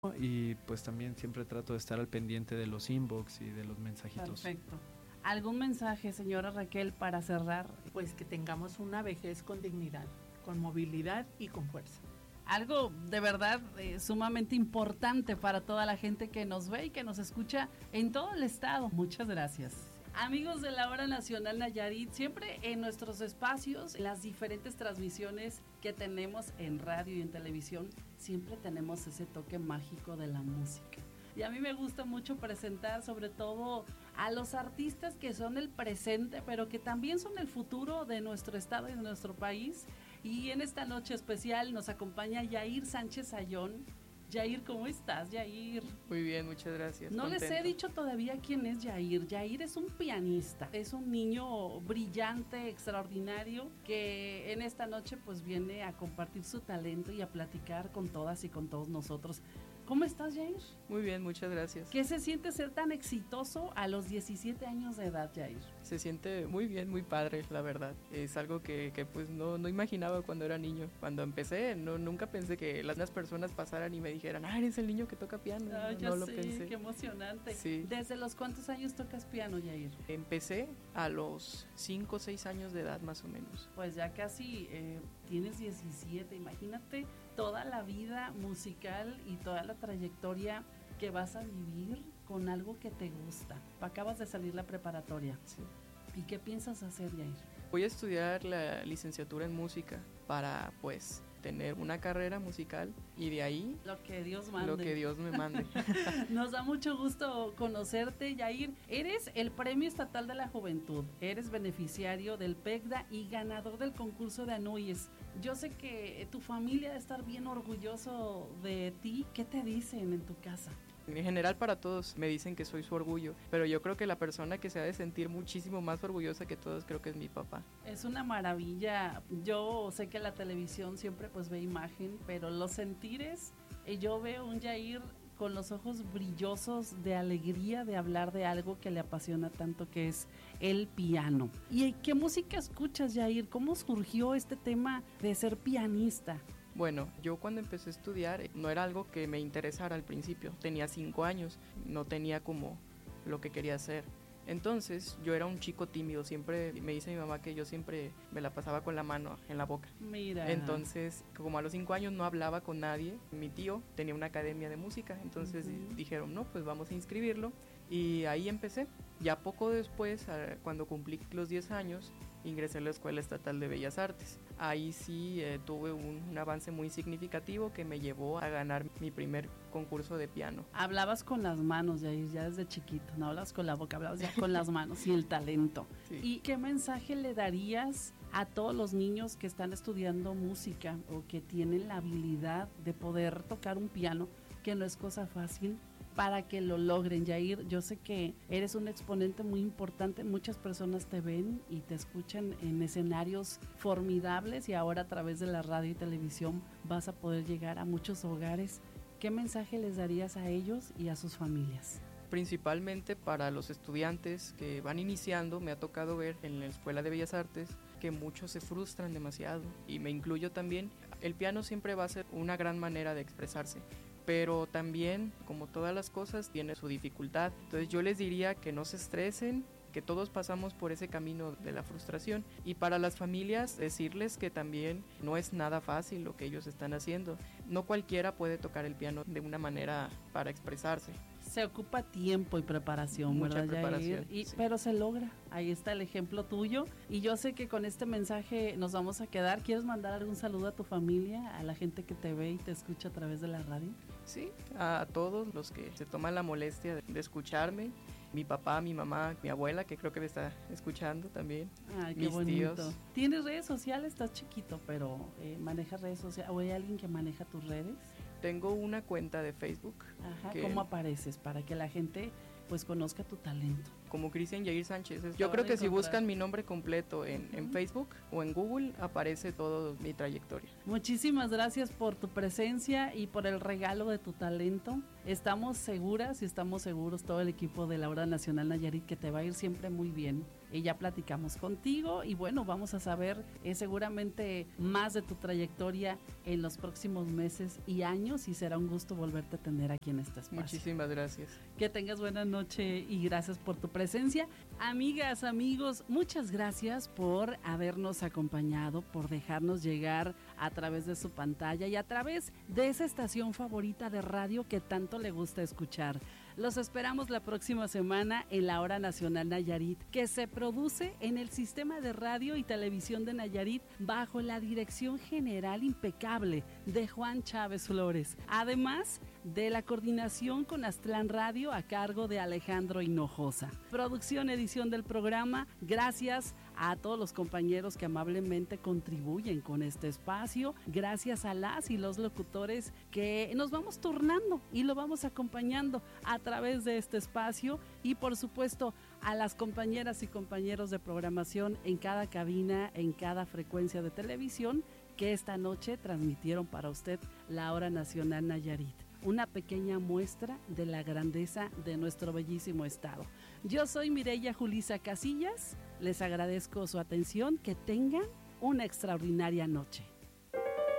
y pues también siempre trato de estar al pendiente de los inbox y de los mensajitos. Perfecto. ¿Algún mensaje, señora Raquel, para cerrar? Pues que tengamos una vejez con dignidad, con movilidad y con fuerza. Algo de verdad sumamente importante para toda la gente que nos ve y que nos escucha en todo el estado. Muchas gracias. Amigos de la Hora Nacional Nayarit, siempre en nuestros espacios, en las diferentes transmisiones que tenemos en radio y en televisión, siempre tenemos ese toque mágico de la música. Y a mí me gusta mucho presentar sobre todo a los artistas que son el presente, pero que también son el futuro de nuestro estado y de nuestro país. Y en esta noche especial nos acompaña Yair Sánchez Ayón. Yair, ¿cómo estás, Yair? Muy bien, muchas gracias. No Contento. les he dicho todavía quién es Yair. Yair es un pianista, es un niño brillante, extraordinario, que en esta noche pues viene a compartir su talento y a platicar con todas y con todos nosotros. ¿Cómo estás, Yair? Muy bien, muchas gracias. ¿Qué se siente ser tan exitoso a los 17 años de edad, Yair? Se siente muy bien, muy padre, la verdad. Es algo que pues no imaginaba cuando era niño. Cuando empecé, nunca pensé que las personas pasaran y me dijeran, eres el niño que toca piano. Ya lo sé, pensé. qué emocionante. Sí. ¿Desde los cuántos años tocas piano, Yair? Empecé a los 5 o 6 años de edad, más o menos. Pues ya casi tienes 17, imagínate toda la vida musical y toda la trayectoria que vas a vivir con algo que te gusta. Acabas de salir la preparatoria. Sí. ¿Y qué piensas hacer, Yair? Voy a estudiar la licenciatura en música para, pues, tener una carrera musical y de ahí lo que Dios mande. Lo que Dios me mande. Nos da mucho gusto conocerte, Yair. Eres el Premio Estatal de la Juventud, eres beneficiario del PECDA y ganador del concurso de Anuyes. Yo sé que tu familia debe estar bien orgulloso de ti. ¿Qué te dicen en tu casa? En general para todos me dicen que soy su orgullo, pero yo creo que la persona que se ha de sentir muchísimo más orgullosa que todos creo que es mi papá. Es una maravilla. Yo sé que la televisión siempre pues ve imagen, pero los sentires, yo veo un Yair con los ojos brillosos de alegría de hablar de algo que le apasiona tanto, que es el piano. ¿Y qué música escuchas, Yair? ¿Cómo surgió este tema de ser pianista? Bueno, yo cuando empecé a estudiar no era algo que me interesara al principio. Tenía 5 años, no tenía como lo que quería hacer. Entonces yo era un chico tímido, siempre me dice mi mamá que yo siempre me la pasaba con la mano en la boca. Mira. Entonces, como a los 5 años no hablaba con nadie, mi tío tenía una academia de música, entonces dijeron, no, pues vamos a inscribirlo. Y ahí empecé. Ya poco después, cuando cumplí los 10 años, ingresé a la Escuela Estatal de Bellas Artes. Ahí sí tuve un avance muy significativo que me llevó a ganar mi primer concurso de piano. Hablabas con las manos, Yair, ya desde chiquito, no hablabas con la boca, hablabas ya con las manos y el talento. Sí. ¿Y qué mensaje le darías a todos los niños que están estudiando música o que tienen la habilidad de poder tocar un piano, que no es cosa fácil, para que lo logren, Yair? Yo sé que eres un exponente muy importante, muchas personas te ven y te escuchan en escenarios formidables y ahora a través de la radio y televisión vas a poder llegar a muchos hogares. ¿Qué mensaje les darías a ellos y a sus familias? Principalmente para los estudiantes que van iniciando, me ha tocado ver en la Escuela de Bellas Artes que muchos se frustran demasiado, y me incluyo también. El piano siempre va a ser una gran manera de expresarse, pero también, como todas las cosas, tiene su dificultad. Entonces yo les diría que no se estresen, que todos pasamos por ese camino de la frustración, y para las familias decirles que también no es nada fácil lo que ellos están haciendo. No cualquiera puede tocar el piano de una manera para expresarse. Se ocupa tiempo y preparación, mucha ¿verdad, preparación, Yair? sí. Pero se logra, ahí está el ejemplo tuyo, y yo sé que con este mensaje nos vamos a quedar. ¿Quieres mandar algún saludo a tu familia, a la gente que te ve y te escucha a través de la radio? Sí, a todos los que se toman la molestia de escucharme, mi papá, mi mamá, mi abuela, que creo que me está escuchando también. Ay, qué mis bonito. tíos. ¿Tienes redes sociales? Estás chiquito, pero ¿manejas redes sociales? ¿O hay alguien que maneja tus redes? Tengo una cuenta de Facebook. Ajá, ¿cómo apareces? Para que la gente pues conozca tu talento. Como Cristian Yair Sánchez. Te Yo van creo a que si encontrar. buscan mi nombre completo en Facebook o en Google, aparece todo mi trayectoria. Muchísimas gracias por tu presencia y por el regalo de tu talento. Estamos seguras y estamos seguros todo el equipo de la Hora Nacional Nayarit que te va a ir siempre muy bien. ya platicamos contigo y bueno, vamos a saber seguramente más de tu trayectoria en los próximos meses y años y será un gusto volverte a tener aquí en este espacio. Muchísimas gracias. Que tengas buena noche y gracias por tu presencia. Amigas, amigos, muchas gracias por habernos acompañado, por dejarnos llegar a través de su pantalla y a través de esa estación favorita de radio que tanto le gusta escuchar. Los esperamos la próxima semana en la Hora Nacional Nayarit, que se produce en el Sistema de Radio y Televisión de Nayarit bajo la dirección general impecable de Juan Chávez Flores. Además de la coordinación con Aztlán Radio a cargo de Alejandro Hinojosa. Producción, edición del programa, gracias a todos los compañeros que amablemente contribuyen con este espacio, gracias a las y los locutores que nos vamos turnando y lo vamos acompañando a través de este espacio y por supuesto a las compañeras y compañeros de programación en cada cabina, en cada frecuencia de televisión que esta noche transmitieron para usted la Hora Nacional Nayarit. Una pequeña muestra de la grandeza de nuestro bellísimo estado. Yo soy Mireya Julisa Casillas, les agradezco su atención, que tengan una extraordinaria noche.